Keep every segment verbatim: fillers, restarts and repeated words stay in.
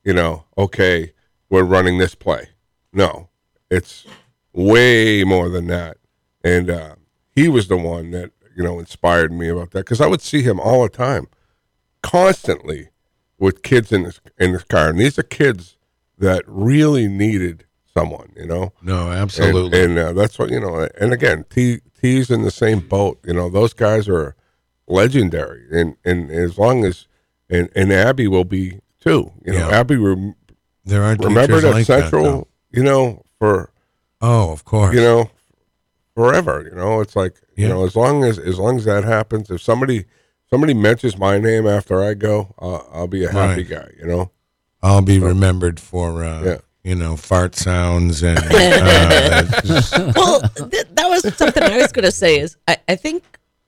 you know, okay, we're running this play. No, it's way more than that. And uh, he was the one that, you know, inspired me about that, because I would see him all the time, constantly, with kids in his in his car, and these are kids that really needed someone, you know. No, absolutely. And, and uh, that's what, you know. And again, T T's in the same boat. You know, those guys are legendary, and and as long as and, and Abby will be too. You know, Yeah. Abby. Rem, there are remember that like Central. That, you know, for oh, of course. You know, forever. You know, it's like yeah. you know, as long as as long as that happens, if somebody. Somebody mentions my name after I go, uh, I'll be a happy right. guy, you know? I'll be so, remembered for, uh, yeah. you know, fart sounds. and. Uh, well, th- that was something I was going to say is I, I think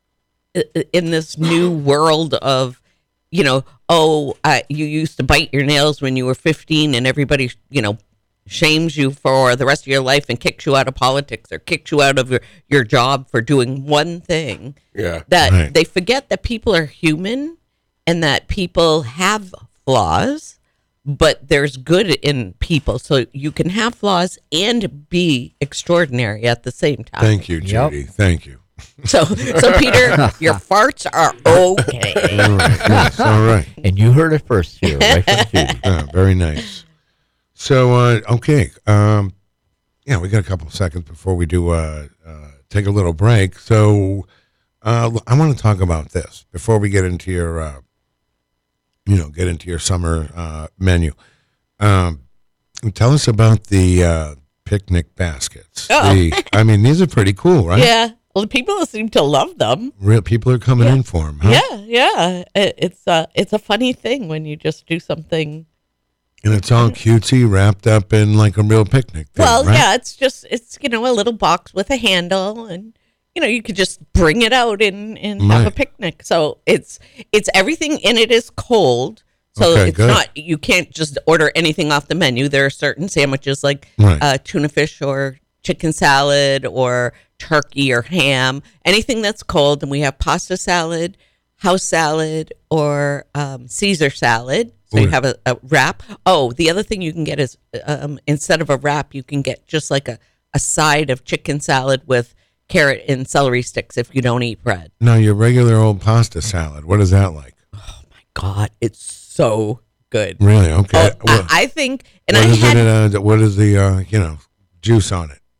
in this new world of, you know, oh, uh, you used to bite your nails when you were fifteen and everybody, you know, shames you for the rest of your life and kicks you out of politics or kicks you out of your, your job for doing one thing. Yeah. That right. they forget that people are human and that people have flaws, but there's good in people. So you can have flaws and be extraordinary at the same time. Thank you, Judy. Yep. Thank you. So, so Peter, your farts are okay. All right. Yes, all right. And you heard it first here, right from Judy. Yeah, very nice. So, uh, okay. Um, yeah, we got a couple of seconds before we do uh, uh, take a little break. So, uh, I want to talk about this before we get into your, uh, you know, get into your summer uh, menu. Um, tell us about the uh, picnic baskets. Oh. The, I mean, these are pretty cool, right? Yeah. Well, people seem to love them. Real people are coming yeah. in for them. Huh? Yeah, yeah. It, it's a it's a funny thing when you just do something. And it's all cutesy, wrapped up in like a real picnic thing, well, right? yeah, it's just, it's, you know, a little box with a handle, and, you know, you could just bring it out and, and right. have a picnic. So it's, it's everything in it is cold. So okay, it's good. not, you can't just order anything off the menu. There are certain sandwiches like right. uh, tuna fish or chicken salad or turkey or ham, anything that's cold. And we have pasta salad, house salad, or um, Caesar salad. So you have a, a wrap. Oh, the other thing you can get is um, instead of a wrap, you can get just like a, a side of chicken salad with carrot and celery sticks if you don't eat bread. Now, your regular old pasta salad, what is that like? Oh, my God. It's so good. Really? Okay. Oh, well, I, I think, and what I is had... It, uh, what is the, uh, you know, juice on it?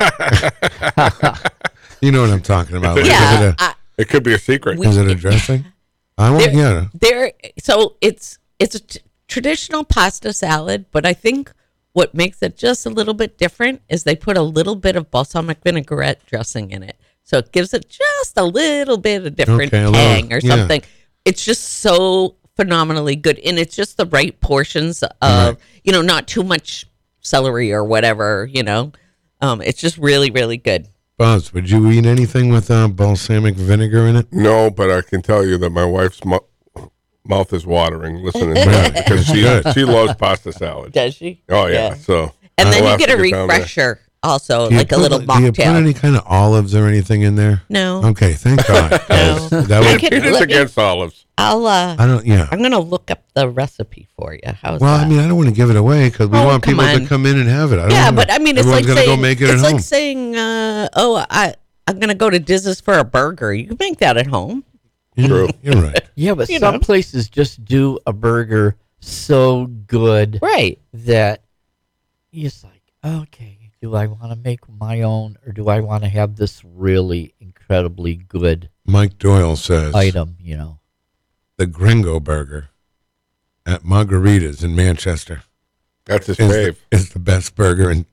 You know what I'm talking about. Like, yeah. Is it, a, I, it could be a secret. we, is it a dressing? I want, yeah. There, so it's... It's a t- traditional pasta salad, but I think what makes it just a little bit different is they put a little bit of balsamic vinaigrette dressing in it. So it gives it just a little bit of different okay, tang little, or something. Yeah. It's just so phenomenally good. And it's just the right portions of, right. you know, not too much celery or whatever, you know. Um, it's just really, really good. Buzz, would you eat anything with uh, balsamic vinegar in it? No, but I can tell you that my wife's... Mo- mouth is watering listening to that because she she loves pasta salad. Does she? Oh yeah. yeah. So and then I'll you get a refresher also, like put, a little mocktail. Do you put any kind of olives or anything in there? No. Okay, thank God. No. That I would, can- It is let me- against olives. I'll uh I don't. Yeah. I'm gonna look up the recipe for you. How's Well, that? I mean, I don't want to give it away because we Oh, want come people on. to come in and have it. I don't yeah, wanna, but I mean, it's everyone's like gonna saying go make it it's at like home. saying, uh, oh, I I'm gonna go to Diz's for a burger. You can make that at home. True. You're right. Yeah, but You some know. places just do a burger so good Right. that it's like, okay, do I want to make my own or do I want to have this really incredibly good Mike Doyle says item, you know? the Gringo Burger at Margarita's in Manchester That's his is fave. the, is the best burger in.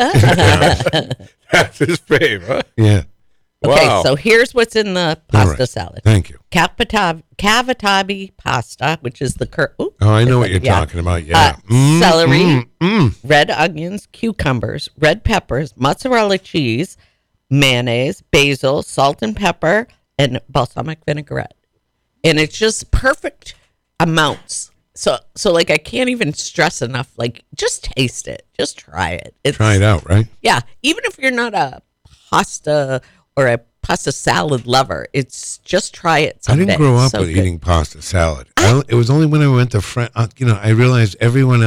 That's his fave, huh? Yeah. Okay, Wow. so here's what's in the All pasta right. salad. Thank you. Cavitab- Cavatabi pasta, which is the cur- ooh, Oh, I know what is you're it? Yeah. talking about. Yeah. Uh, celery, mm, mm. red onions, cucumbers, red peppers, mozzarella cheese, mayonnaise, basil, salt and pepper, and balsamic vinaigrette. And it's just perfect amounts. So, so like I can't even stress enough. Like, just taste it. Just try it. It's, Try it out, right? Yeah, even if you're not a pasta or a pasta salad lover, it's just try it I someday. didn't grow It's up so with good. eating pasta salad. I, it was only when I went to France, uh, you know, I realized everyone